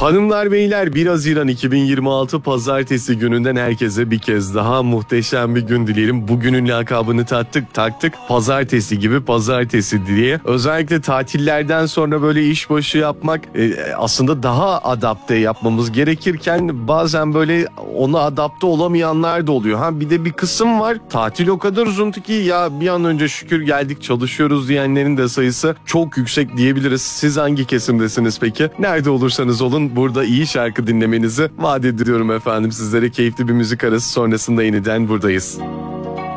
Hanımlar beyler, 1 Haziran 2026 Pazartesi gününden herkese bir kez daha muhteşem bir gün dileyelim. Bugünün lakabını taktık. Pazartesi gibi pazartesi diye. Özellikle tatillerden sonra böyle işbaşı yapmak aslında daha adapte yapmamız gerekirken bazen böyle ona adapte olamayanlar da oluyor. Bir de bir kısım var. Tatil o kadar uzun ki ya bir an önce şükür geldik çalışıyoruz diyenlerin de sayısı çok yüksek diyebiliriz. Siz hangi kesimdesiniz peki? Nerede olursanız olun burada iyi şarkı dinlemenizi vaat ediyorum efendim. Sizlere keyifli bir müzik arası sonrasında yeniden buradayız.